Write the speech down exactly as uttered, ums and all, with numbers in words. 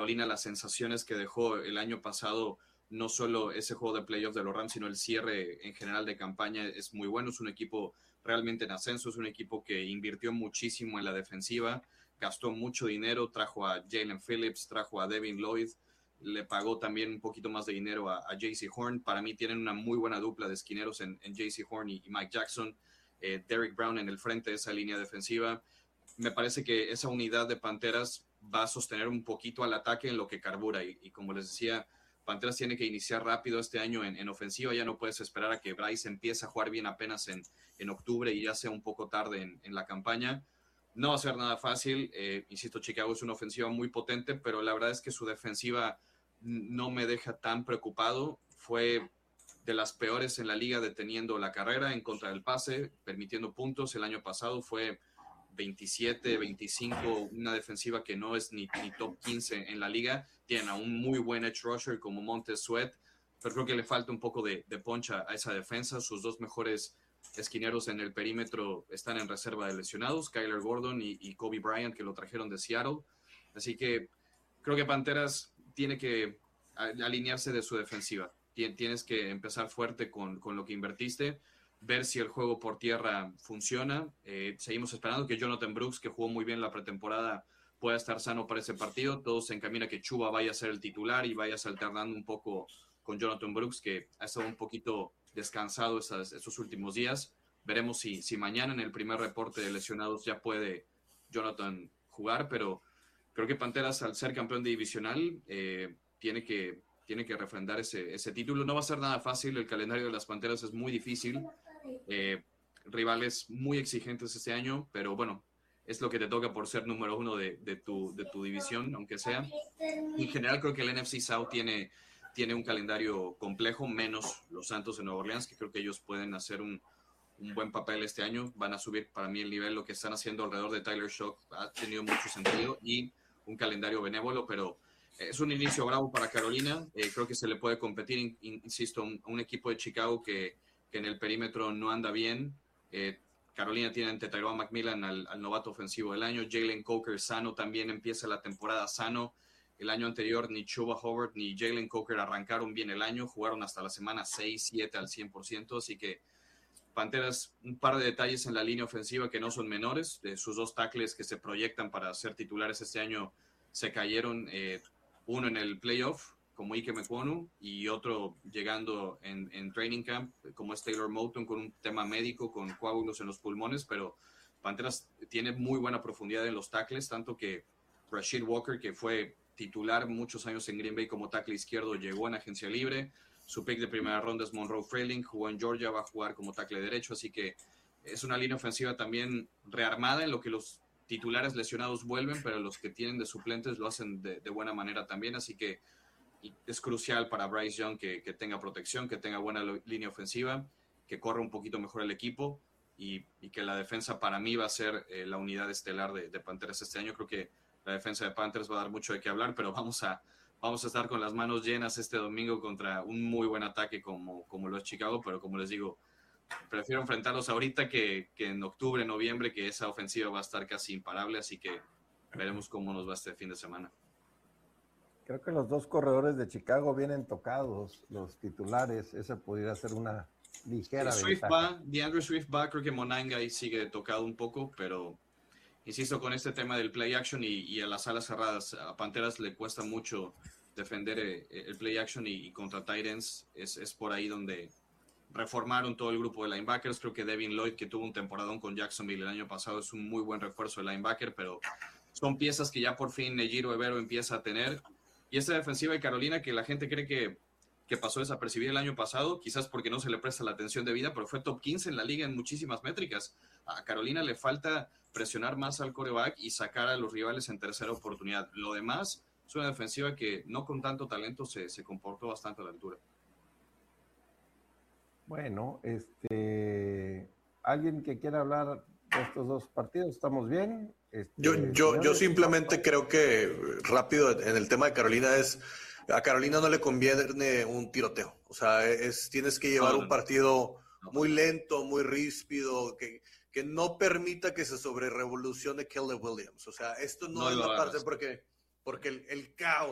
Carolina, las sensaciones que dejó el año pasado, no solo ese juego de playoff de los Rams, sino el cierre en general de campaña es muy bueno. Es un equipo realmente en ascenso, es un equipo que invirtió muchísimo en la defensiva, gastó mucho dinero, trajo a Jalen Phillips, trajo a Devin Lloyd, le pagó también un poquito más de dinero a, a J C Horn. Para mí tienen una muy buena dupla de esquineros en, en J C Horn y, y Mike Jackson, eh, Derrick Brown en el frente de esa línea defensiva. Me parece que esa unidad de Panteras va a sostener un poquito al ataque en lo que carbura y, y como les decía, Panteras tiene que iniciar rápido este año en, en ofensiva. Ya no puedes esperar a que Bryce empiece a jugar bien apenas en, en octubre y ya sea un poco tarde en, en la campaña. No va a ser nada fácil. Eh, insisto, Chicago es una ofensiva muy potente, pero la verdad es que su defensiva no me deja tan preocupado. Fue de las peores en la liga deteniendo la carrera en contra del pase, permitiendo puntos. El año pasado fue veintisiete, veinticinco, una defensiva que no es ni, ni top quince en la liga. Tienen a un muy buen edge rusher como Montez Sweat, pero creo que le falta un poco de, de poncha a esa defensa. Sus dos mejores esquineros en el perímetro están en reserva de lesionados, Kyler Gordon y, y Kobe Bryant, que lo trajeron de Seattle. Así que creo que Panteras tiene que alinearse de su defensiva. Tienes que empezar fuerte con, con lo que invertiste, ver si el juego por tierra funciona. Eh, seguimos esperando que Jonathan Brooks, que jugó muy bien la pretemporada, pueda estar sano para ese partido. Todo se encamina que Chuba vaya a ser el titular y vayas alternando un poco con Jonathan Brooks, que ha estado un poquito descansado esas, esos últimos días. Veremos si, si mañana en el primer reporte de lesionados ya puede Jonathan jugar, pero creo que Panteras, al ser campeón de divisional, eh, tiene que tiene que refrendar ese, ese título. No va a ser nada fácil, el calendario de las Panteras es muy difícil, eh, rivales muy exigentes este año, pero bueno, es lo que te toca por ser número uno de, de, tu, de tu división, aunque sea. En general creo que el N F C South tiene, tiene un calendario complejo, menos los Santos de Nueva Orleans, que creo que ellos pueden hacer un, un buen papel este año. Van a subir para mí el nivel. Lo que están haciendo alrededor de Tyler Shock ha tenido mucho sentido y un calendario benévolo, pero es un inicio bravo para Carolina. Eh, creo que se le puede competir, in, insisto, a un, un equipo de Chicago que, que en el perímetro no anda bien. Eh, Carolina tiene ante Tyrone McMillan al, al novato ofensivo del año. Jalen Coker sano, también empieza la temporada sano. El año anterior ni Chuba Hubbard ni Jalen Coker arrancaron bien el año. Jugaron hasta la semana seis, siete al cien por ciento. Así que Panteras, un par de detalles en la línea ofensiva que no son menores. De sus dos tackles que se proyectan para ser titulares este año se cayeron. Eh, uno en el playoff, como Ike Mekwonu, y otro llegando en, en training camp, como es Taylor Moton, con un tema médico, con coágulos en los pulmones, pero Panteras tiene muy buena profundidad en los tackles, tanto que Rashid Walker, que fue titular muchos años en Green Bay como tackle izquierdo, llegó en agencia libre. Su pick de primera ronda es Monroe Freeling, jugó en Georgia, va a jugar como tackle derecho, así que es una línea ofensiva también rearmada en lo que los titulares lesionados vuelven, pero los que tienen de suplentes lo hacen de, de buena manera también, así que es crucial para Bryce Young que, que tenga protección, que tenga buena lo, línea ofensiva, que corra un poquito mejor el equipo y, y que la defensa para mí va a ser eh, la unidad estelar de, de Panteras este año. Creo que la defensa de Panthers va a dar mucho de qué hablar, pero vamos a, vamos a estar con las manos llenas este domingo contra un muy buen ataque como, como lo es Chicago, pero como les digo, prefiero enfrentarlos ahorita que, que en octubre, noviembre, que esa ofensiva va a estar casi imparable, así que veremos cómo nos va este fin de semana. Creo que los dos corredores de Chicago vienen tocados, los titulares, esa podría ser una ligera sí, Swift ventaja. va, DeAndre Swift va, creo que Monanga ahí sigue tocado un poco, pero insisto con este tema del play action y, y a las alas cerradas, a Panteras le cuesta mucho defender eh, el play action y, y contra Titans es, es por ahí donde reformaron todo el grupo de linebackers. Creo que Devin Lloyd, que tuvo un temporadón con Jacksonville el año pasado, es un muy buen refuerzo de linebacker, pero son piezas que ya por fin Nejiro Evero empieza a tener. Y esta defensiva de Carolina, que la gente cree que, que pasó desapercibida el año pasado, quizás porque no se le presta la atención debida, pero fue top quince en la liga en muchísimas métricas. A Carolina le falta presionar más al quarterback y sacar a los rivales en tercera oportunidad. Lo demás es una defensiva que no con tanto talento se, se comportó bastante a la altura. Bueno, este, ¿alguien que quiera hablar de estos dos partidos? ¿Estamos bien? Este, yo, yo, yo simplemente creo que rápido en el tema de Carolina es, a Carolina no le conviene un tiroteo. O sea, es, tienes que llevar no, no, un partido no, muy lento, muy ríspido, que, que no permita que se sobrerevolucione Caleb Williams. O sea, esto no, no es la parte porque, porque el, el caos